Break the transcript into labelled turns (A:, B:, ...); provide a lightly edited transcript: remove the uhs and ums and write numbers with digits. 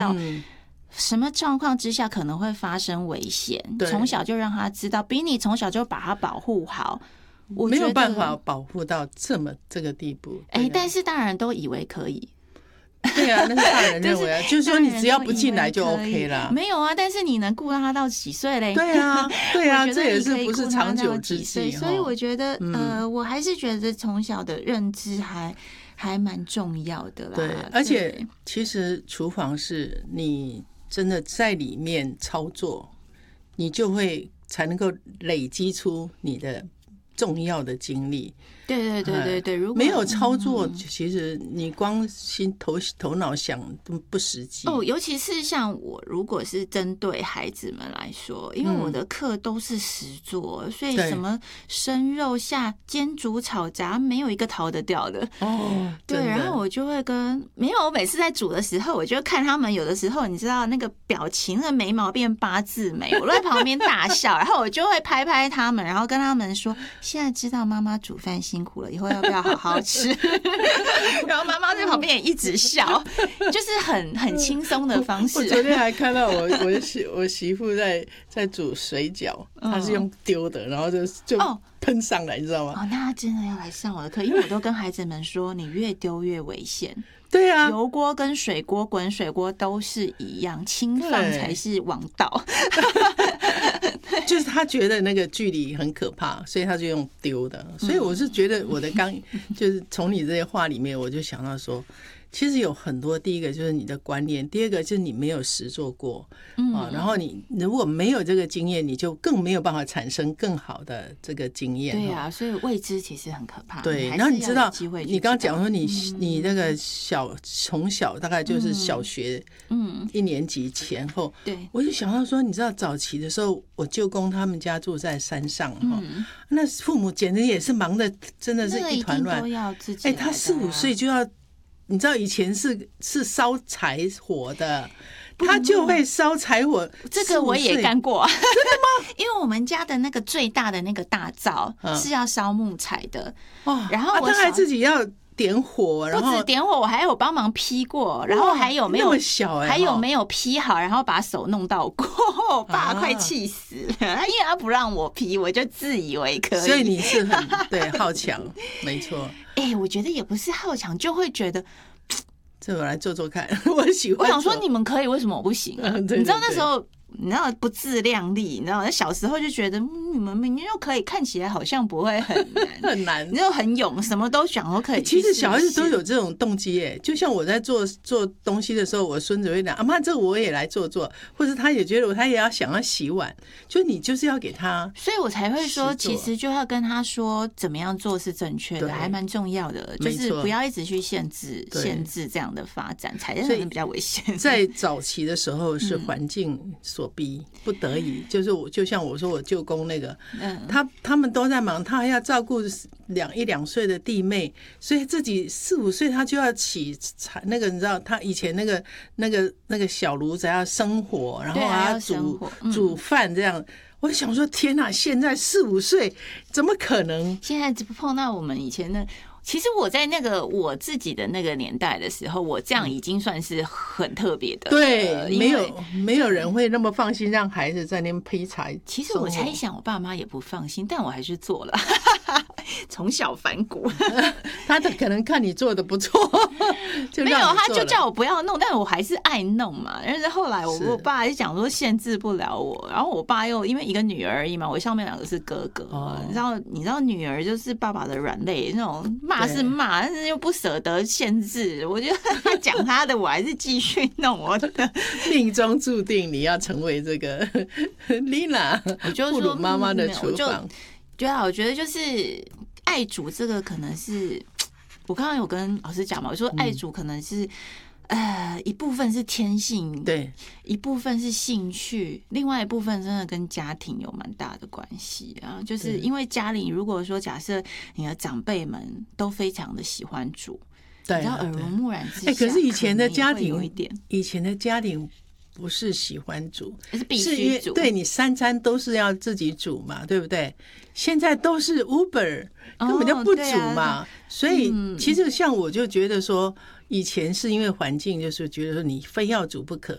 A: 什么状况之下可能会发生危险，从小就让他知道，比你从小就把他保护好，我觉得
B: 没有办法保护到这个地步。
A: 但是大人都以为可以。
B: 对啊，那是大人认为啊，就是说你只要不进来就 OK 啦。
A: 没有啊，但是你能顾他到几岁嘞？
B: 对啊，对啊，这也是不是长久之计。
A: 所以我觉得，我还是觉得从小的认知还蛮重要的啦。
B: 对，而且其实厨房是你真的在里面操作，你就会才能够累积出你的重要的经历。
A: 对，如果
B: 没有操作，其实你光头脑想不实际。
A: 尤其是像我，如果是针对孩子们来说，因为我的课都是实作，所以什么生肉下煎煮炒炸，没有一个逃得掉的。对，然后我就会我每次在煮的时候，我就看他们有的时候，你知道那个表情，那个眉毛变八字眉，我都在旁边大笑，然后我就会拍拍他们，然后跟他们说：现在知道妈妈煮饭辛苦了，以后要不要好好吃？然后妈妈在旁边也一直笑，就是很轻松的方式。
B: 我昨天还看到我媳妇在煮水饺，她是用丢的，然后就喷上来，你知道吗？
A: 那她真的要来上我的课，因为我都跟孩子们说，你越丢越危险。
B: 对啊，
A: 油锅跟水锅、滚水锅都是一样，轻放才是王道。
B: 就是他觉得那个距离很可怕，所以他就用丢的。所以我是觉得我的就是从你这些话里面，我就想到说，其实有很多，第一个就是你的观念，第二个就是你没有实做过然后你如果没有这个经验，你就更没有办法产生更好的这个经验。
A: 对啊，所以未知其实很可怕。
B: 对，然后你知道，你刚刚讲说你那个从小大概就是小学1年级前后，
A: 对，
B: 我就想到说，你知道早期的时候，我舅公他们家住在山上那父母简直也是忙的，真的是一团乱。他4、5岁就要。你知道以前是烧柴火的，他就会烧柴火。
A: 这个我也干过。真的吗？因为我们家的那个最大的那个大灶是要烧木材的，然后
B: 他还自己要点火，然后
A: 不止点火，我还有帮忙劈过，然后还有没有
B: 那么小
A: 还有没有劈好，然后把手弄到过，我爸快气死了，因为他不让我劈，我就自以为可以。
B: 所以你是很对好强，没错。
A: 我觉得也不是好强，就会觉得
B: 这我来做做看，我喜欢。
A: 我想说你们可以，为什么我不行
B: 对，
A: 你知道那时候。你知道不自量力，你知道小时候就觉得你们明明就可以，看起来好像不会很难，
B: 很难，
A: 你就很勇，什么都想都可以。
B: 其实小孩子都有这种动机耶，就像我在做东西的时候，我孙子会讲：“阿妈，这个我也来做，或者他也觉得他也要想要洗碗，就你就是要给他，
A: 所以我才会说，其实就要跟他说怎么样做是正确的，还蛮重要的，就是不要一直去限制这样的发展，才是比较危险。
B: 在早期的时候是环境所逼，不得已，就像我说我舅公那个，他们都在忙，他还要照顾1、2岁的弟妹，所以自己4、5岁他就要起那个，你知道他以前那个小炉子要生火，然后还要煮饭这样。我想说天哪，现在4、5岁怎么可能？
A: 现在只碰到我们以前的。其实我在那个我自己的那个年代的时候，我这样已经算是很特别的。
B: 对，没有人会那么放心让孩子在那边劈柴。
A: 其实我猜想，我爸妈也不放心，但我还是做了。从小反骨，
B: 他可能看你做的不错，
A: 没有，他就叫我不要弄，但我还是爱弄嘛。但是后来我爸就讲说限制不了我，然后我爸又因为一个女儿而已嘛，我上面2个是哥哥，你知道女儿就是爸爸的软肋，那种骂是骂，但是又不舍得限制。我觉得他讲他的，我还是继续弄我的。
B: 命中注定你要成为这个 Lina，
A: 我就
B: 说妈妈的厨房。
A: 对啊，我觉得就是爱煮这个可能是我刚刚有跟老师讲嘛，我说爱煮可能是一部分是天性，
B: 对，
A: 一部分是兴趣，另外一部分真的跟家庭有蛮大的关系啊。就是因为家里如果说假设你的长辈们都非常的喜欢煮，对，你知道耳濡目染之下，
B: 可是以前的家庭
A: 有一点，
B: 以前的家庭不是喜欢煮，
A: 是必须煮，
B: 对，你3餐都是要自己煮嘛，对不对？现在都是 Uber， 根本就不煮嘛，所以其实像我就觉得说，以前是因为环境，就是觉得说你非要煮不可，